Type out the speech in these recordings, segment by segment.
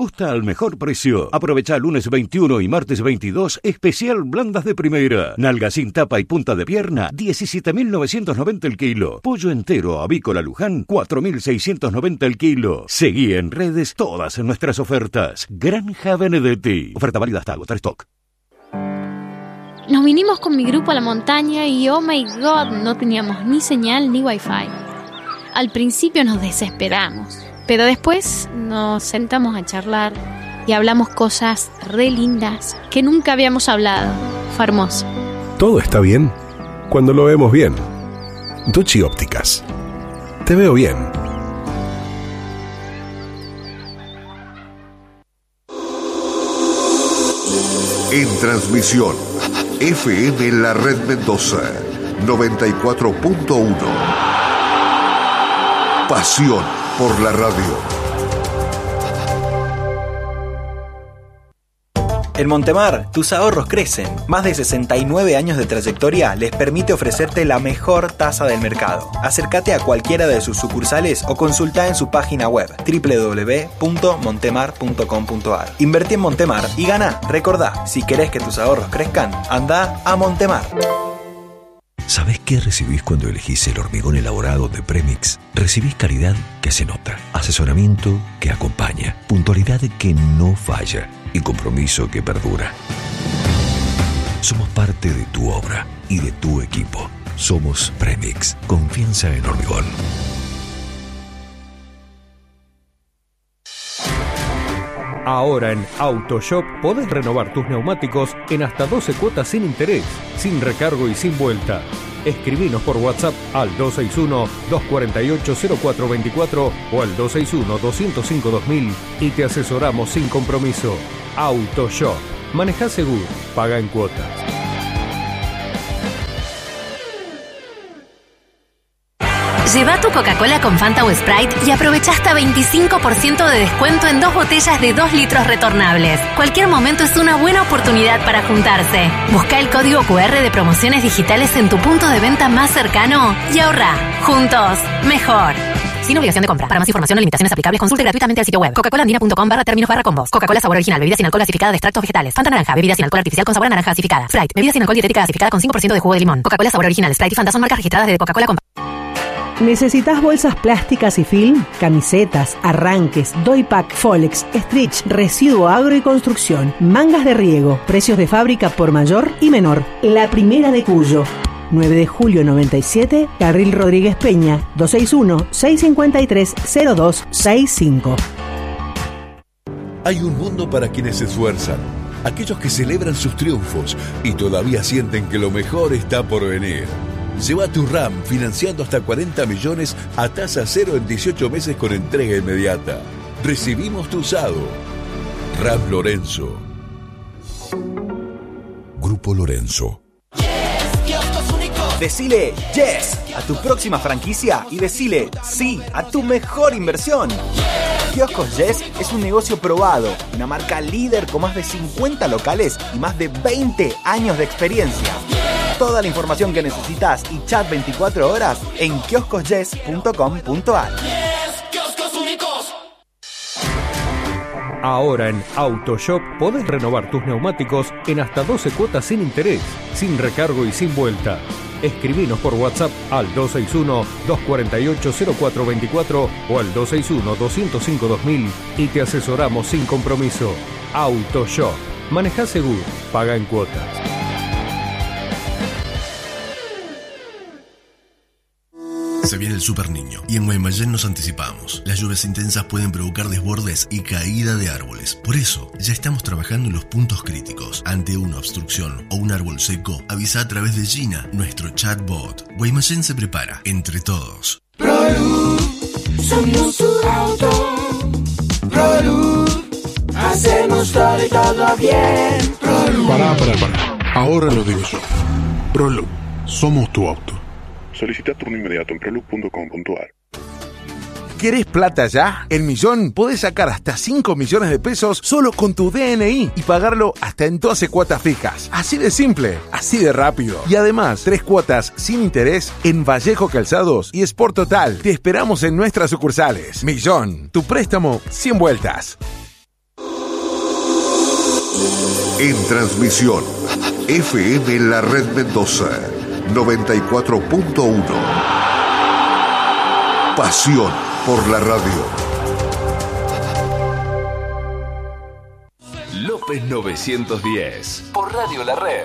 Posta al mejor precio. Aprovecha lunes 21 y martes 22, especial blandas de primera. Nalga sin tapa y punta de pierna, 17.990 el kilo. Pollo entero avícola Luján, 4.690 el kilo. Seguí en redes todas nuestras ofertas. Granja Benedetti. Oferta válida hasta agotar stock. Nos vinimos con mi grupo a la montaña y oh my god, no teníamos ni señal ni wifi. Al principio nos desesperamos, pero después nos sentamos a charlar y hablamos cosas re lindas que nunca habíamos hablado. Fue hermoso. Todo está bien cuando lo vemos bien. Ducci Ópticas. Te veo bien. En transmisión, FM La Red Mendoza, 94.1. Pasión por la radio. En Montemar, tus ahorros crecen. Más de 69 años de trayectoria les permite ofrecerte la mejor tasa del mercado. Acércate a cualquiera de sus sucursales o consulta en su página web www.montemar.com.ar. Invertí en Montemar y gana. Recordá, si querés que tus ahorros crezcan, anda a Montemar. ¿Sabés qué recibís cuando elegís el hormigón elaborado de Premix? Recibís calidad que se nota, asesoramiento que acompaña, puntualidad que no falla y compromiso que perdura. Somos parte de tu obra y de tu equipo. Somos Premix. Confianza en hormigón. Ahora en AutoShop podés renovar tus neumáticos en hasta 12 cuotas sin interés, sin recargo y sin vuelta. Escribinos por WhatsApp al 261-248-0424 o al 261-205-2000 y te asesoramos sin compromiso. AutoShop. Manejá seguro. Paga en cuotas. Lleva tu Coca-Cola con Fanta o Sprite y aprovecha hasta 25% de descuento en 2 botellas de 2 litros retornables. Cualquier momento es una buena oportunidad para juntarse. Busca el código QR de promociones digitales en tu punto de venta más cercano y ahorra. Juntos, mejor. Sin obligación de compra. Para más información o limitaciones aplicables, consulte gratuitamente el sitio web coca-cola-andina.com/términos/combos. Coca-Cola sabor original, bebida sin alcohol gasificada de extractos vegetales. Fanta naranja, bebida sin alcohol artificial con sabor a naranja gasificada. Sprite, bebida sin alcohol dietética gasificada con 5% de jugo de limón. Coca-Cola sabor original, Sprite y Fanta son marcas registradas de Coca-Cola. ¿Necesitas bolsas plásticas y film? Camisetas, arranques, doypack, Folex, stretch, residuo agro y construcción, mangas de riego, precios de fábrica por mayor y menor. La Primera de Cuyo. 9 de julio 97, Carril Rodríguez Peña, 261-653-0265. Hay un mundo para quienes se esfuerzan, aquellos que celebran sus triunfos y todavía sienten que lo mejor está por venir. Lleva tu RAM financiando hasta 40 millones a tasa cero en 18 meses con entrega inmediata. Recibimos tu usado. RAM Lorenzo. Grupo Lorenzo. Decile yes a tu próxima franquicia y decile sí a tu mejor inversión. Kioscos Yes es un negocio probado, una marca líder con más de 50 locales y más de 20 años de experiencia. Toda la información que necesitas y chat 24 horas en kioscosyes.com.ar. Ahora en AutoShop podés renovar tus neumáticos en hasta 12 cuotas sin interés, sin recargo y sin vuelta. Escribinos por WhatsApp al 261-248-0424 o al 261-205-2000 y te asesoramos sin compromiso. AutoShop. Manejá seguro. Paga en cuotas. Se viene el Super Niño y en Guaymallén nos anticipamos. Las lluvias intensas pueden provocar desbordes y caída de árboles. Por eso, ya estamos trabajando en los puntos críticos. Ante una obstrucción o un árbol seco, avisa a través de Gina, nuestro chatbot. Guaymallén se prepara, entre todos. ProLuz, somos tu auto. ProLuz, hacemos todo y todo bien. ProLuz. Pará. Ahora lo digo yo. ProLuz, somos tu auto. Solicita turno inmediato en proluz.com.ar. ¿Querés plata ya? En Millón podés sacar hasta 5 millones de pesos solo con tu DNI y pagarlo hasta en 12 cuotas fijas. Así de simple, así de rápido. Y además, 3 cuotas sin interés en Vallejo Calzados y Sport Total. Te esperamos en nuestras sucursales. Millón, tu préstamo sin vueltas. En transmisión, FM La Red Mendoza, 94.1. Pasión por la radio. López 910, por Radio La Red.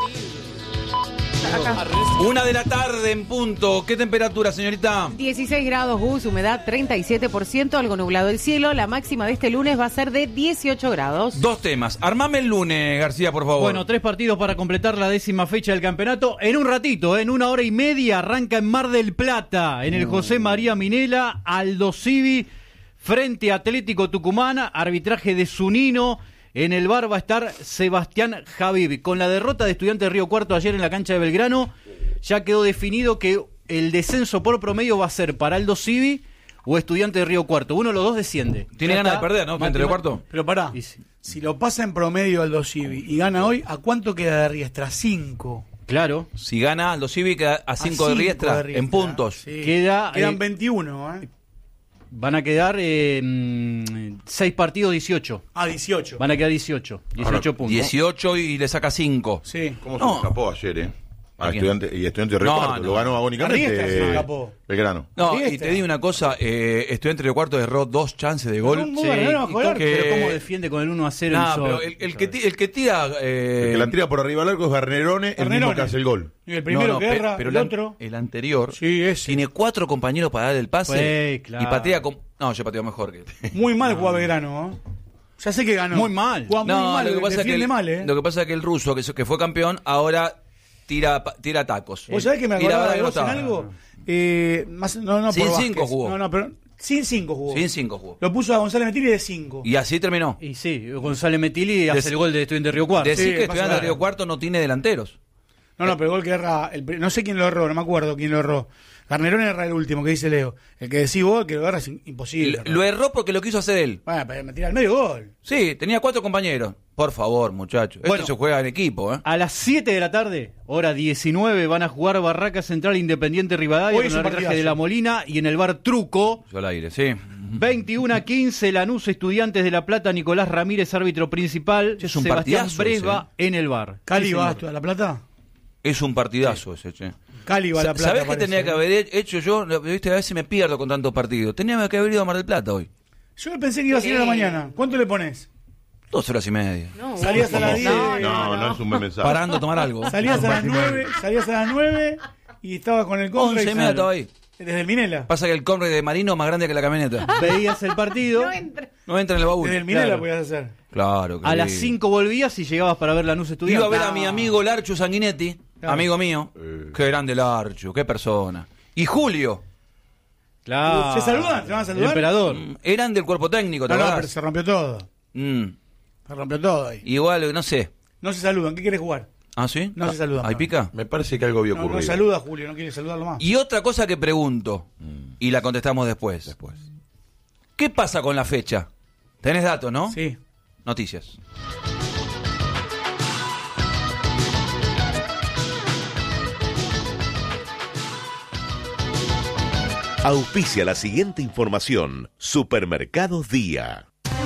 1 de la tarde en punto. ¿Qué temperatura, señorita? 16 grados, Gus, humedad 37%, algo nublado el cielo. La máxima de este lunes va a ser de 18 grados. 2 temas. Armame el lunes, García, por favor. Bueno, 3 partidos para completar la 10ª fecha del campeonato. En un ratito, en 1 hora y media, arranca en Mar del Plata, en el José María Minela, Aldo Civi, frente a Atlético Tucumán, arbitraje de Zunino. En el bar va a estar Sebastián Javib. Con la derrota de Estudiantes de Río Cuarto ayer en la cancha de Belgrano, ya quedó definido que el descenso por promedio va a ser para Aldo Civi o Estudiantes de Río Cuarto. Uno de los dos desciende. Tiene ganas de perder, ¿no? Entre Río Cuarto. Pero pará, si lo pasa en promedio Aldo Civi y gana hoy, ¿a cuánto queda de Riestra? 5. Claro. Si gana Aldo Civi queda a 5 de Riestra, en puntos. Sí. Quedan 21, Van a quedar 6 partidos, 18. 18. Van a quedar 18 puntos. 18 y le saca 5. Sí. ¿Cómo se escapó ayer, Estudiante de Río Cuarto? Lo ganó agónicamente Belgrano. No, y te digo una cosa, Estudiante de Río Cuarto erró 2 chances de gol. Pero cómo defiende con el 1-0 pero el que tira... el que la tira por arriba al arco es Garnerone, el mismo que hace el gol. Y el primero que erra, el otro. El anterior ese. Tiene 4 compañeros para dar el pase claro. y patea con... No, yo pateo mejor que... Muy mal jugaba Belgrano, Ya sé que ganó. Muy mal. Jugaba muy mal, lo que pasa es que el ruso, que fue campeón, ahora... Tira tacos. ¿Vos sabés que me acordaba de vos en algo? Sin 5 jugó. No, pero sin 5 jugó. Sin 5 jugó. Lo puso a González Metili de 5. Y así terminó. Y sí, González Metili hace el gol de Estudiante de Río Cuarto. Decir que Estudiante de Río Cuarto no tiene delanteros. No, pero el gol que erra... no sé quién lo erró, no me acuerdo quién lo erró. Garnerone erra el último, que dice Leo. El que decís vos, que lo erra es imposible. Lo erró porque lo quiso hacer él. Bueno, pero me tira al medio gol. Sí, tenía 4 compañeros. Por favor, muchachos. Esto se juega en equipo, A las 7 de la tarde, hora 19, van a jugar Barraca Central Independiente Rivadavia con el arbitraje de La Molina y en el bar Truco. Yo al aire, sí. 21-15, Lanús Estudiantes de La Plata, Nicolás Ramírez, árbitro principal. Es un Sebastián partidazo Bresba en el bar. ¿Cali va a La Plata? Es un partidazo ese, che. Cali va a La Plata. ¿Sabés qué tenía que haber hecho yo? Viste, a veces me pierdo con tantos partidos. Tenía que haber ido a Mar del Plata hoy. Yo pensé que iba a ir a la mañana. ¿Cuánto le pones? 2 horas y media. Salías a las 10. No es un buen mensaje. Parando a tomar algo. Salías a las 9 y estabas con el Conrad. 11:30 estaba ahí. Desde el Minela. Pasa que el Conrad de Marino es más grande que la camioneta. Veías el partido. No entra en el baúl. Desde el Minela podías hacer. Claro. A las 5 volvías y llegabas para ver Lanús Estudiantes. Iba a ver a mi amigo Larchu Sanguinetti. Amigo mío. Qué grande Larchu, qué persona. Y Julio. Claro. ¿Se saludan? ¿Se van a saludar? El emperador. Eran del cuerpo técnico, ¿te No, acordás? pero se rompió todo. Se rompió todo ahí. Igual, no sé. No se saludan. ¿Qué quieres jugar? ¿Ah, sí? No se saludan. ¿Ahí pica? Me parece que algo había ocurrido. No saluda Julio, no quiere saludarlo más. Y otra cosa que pregunto, y la contestamos después. ¿Qué pasa con la fecha? ¿Tenés datos, no? Sí. Noticias. Auspicia la siguiente información. Supermercados Día.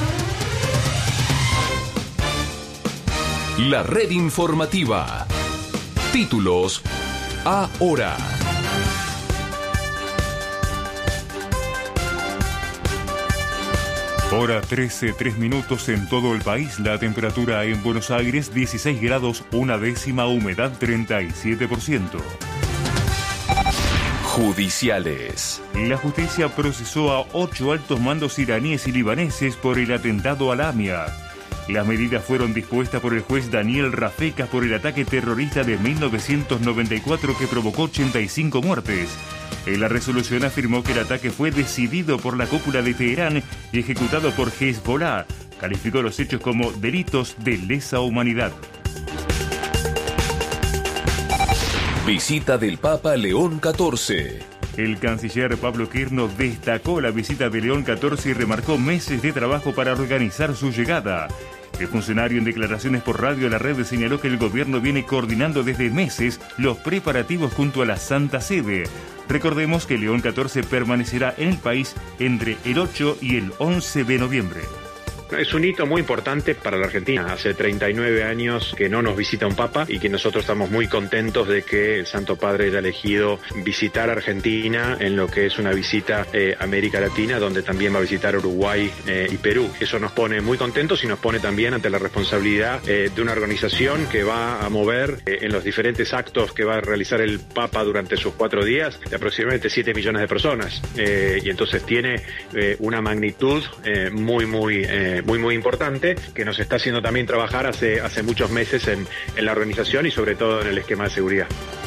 La red informativa. Títulos ahora. Hora 13:03 en todo el país. La temperatura en Buenos Aires 16 grados, 1/10, humedad 37%. Judiciales. La justicia procesó a 8 altos mandos iraníes y libaneses por el atentado a la AMIA. Las medidas fueron dispuestas por el juez Daniel Rafecas por el ataque terrorista de 1994 que provocó 85 muertes. En la resolución afirmó que el ataque fue decidido por la cúpula de Teherán y ejecutado por Hezbollah. Calificó los hechos como delitos de lesa humanidad. Visita del Papa León XIV. El canciller Pablo Quirno destacó la visita de León XIV y remarcó meses de trabajo para organizar su llegada. El funcionario en declaraciones por Radio La Red señaló que el gobierno viene coordinando desde meses los preparativos junto a la Santa Sede. Recordemos que León XIV permanecerá en el país entre el 8 y el 11 de noviembre. Es un hito muy importante para la Argentina. Hace 39 años que no nos visita un papa y que nosotros estamos muy contentos de que el Santo Padre haya elegido visitar Argentina en lo que es una visita a América Latina, donde también va a visitar Uruguay y Perú. Eso nos pone muy contentos y nos pone también ante la responsabilidad de una organización que va a mover en los diferentes actos que va a realizar el Papa durante sus 4 días de aproximadamente 7 millones de personas. Y entonces tiene una magnitud muy importante, que nos está haciendo también trabajar hace muchos meses en la organización y sobre todo en el esquema de seguridad.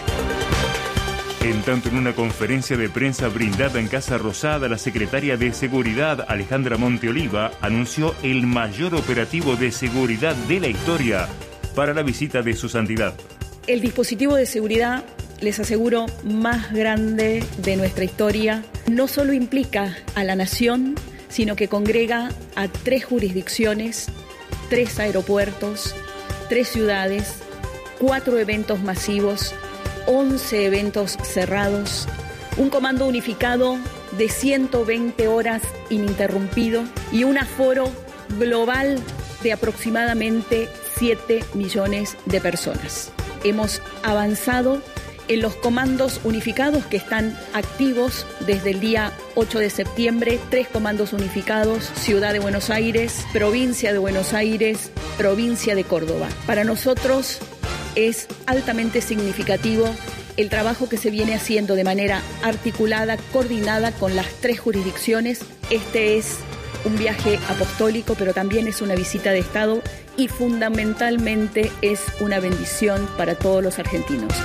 En tanto, en una conferencia de prensa brindada en Casa Rosada, la secretaria de Seguridad, Alejandra Monteoliva, anunció el mayor operativo de seguridad de la historia para la visita de su santidad. El dispositivo de seguridad, les aseguro, más grande de nuestra historia, no solo implica a la nación, sino que congrega a 3 jurisdicciones, 3 aeropuertos, 3 ciudades, 4 eventos masivos, 11 eventos cerrados, un comando unificado de 120 horas ininterrumpido y un aforo global de aproximadamente 7 millones de personas. Hemos avanzado en los comandos unificados que están activos desde el día 8 de septiembre, 3 comandos unificados, Ciudad de Buenos Aires, Provincia de Buenos Aires, Provincia de Córdoba. Para nosotros es altamente significativo el trabajo que se viene haciendo de manera articulada, coordinada con las 3 jurisdicciones. Este es un viaje apostólico, pero también es una visita de Estado y fundamentalmente es una bendición para todos los argentinos.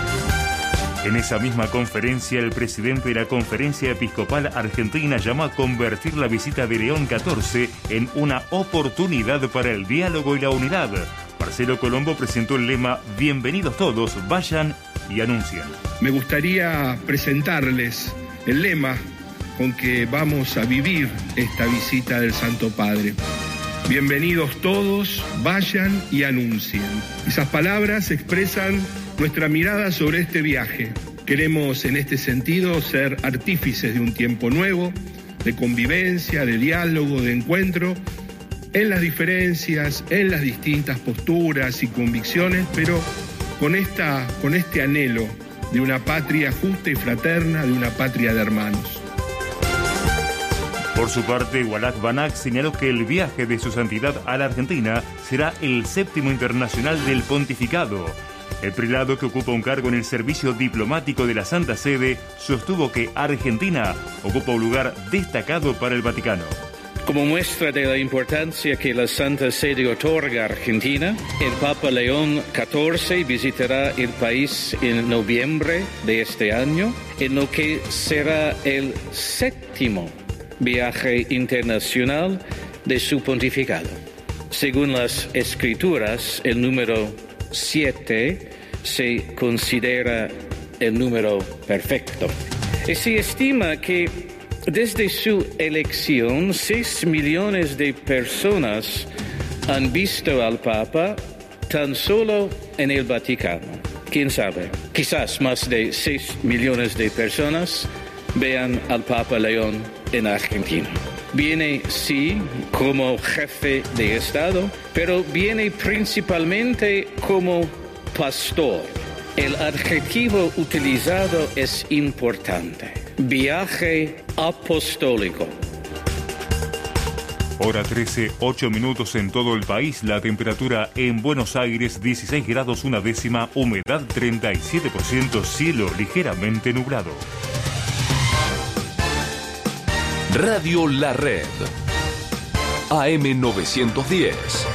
En esa misma conferencia, el presidente de la Conferencia Episcopal Argentina llamó a convertir la visita de León XIV en una oportunidad para el diálogo y la unidad. Marcelo Colombo presentó el lema "Bienvenidos todos, vayan y anuncien". Me gustaría presentarles el lema con que vamos a vivir esta visita del Santo Padre. Bienvenidos todos, vayan y anuncien. Esas palabras expresan nuestra mirada sobre este viaje. Queremos en este sentido ser artífices de un tiempo nuevo, de convivencia, de diálogo, de encuentro, en las diferencias, en las distintas posturas y convicciones, pero con este anhelo de una patria justa y fraterna, de una patria de hermanos. Por su parte, Walak Banak señaló que el viaje de su santidad a la Argentina será el 7º internacional del pontificado. El prelado, que ocupa un cargo en el servicio diplomático de la Santa Sede, sostuvo que Argentina ocupa un lugar destacado para el Vaticano. Como muestra de la importancia que la Santa Sede otorga a Argentina, el Papa León XIV visitará el país en noviembre de este año, en lo que será el 7º viaje internacional de su pontificado. Según las Escrituras, el número 7 se considera el número perfecto. Y se estima que desde su elección 6 millones de personas han visto al Papa tan solo en el Vaticano. ¿Quién sabe? Quizás más de 6 millones de personas vean al Papa León en Argentina. Viene, sí, como jefe de Estado, pero viene principalmente como pastor. El adjetivo utilizado es importante. Viaje apostólico. Hora 13, 8 minutos en todo el país. La temperatura en Buenos Aires 16 grados 1 décima, humedad 37%, cielo ligeramente nublado. Radio La Red. AM 910.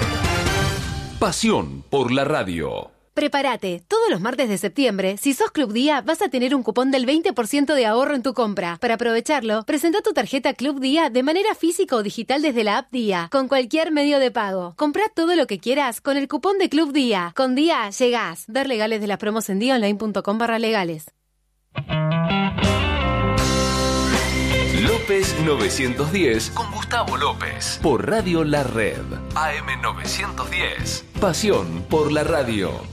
Pasión por la radio. Prepárate, todos los martes de septiembre, si sos Club Día, vas a tener un cupón del 20% de ahorro en tu compra. Para aprovecharlo, presenta tu tarjeta Club Día de manera física o digital desde la app Día, con cualquier medio de pago. Comprá todo lo que quieras con el cupón de Club Día. Con Día llegás. Ver legales de las promos en diaonline.com/legales. López 910 con Gustavo López por Radio La Red. AM 910. Pasión por la radio.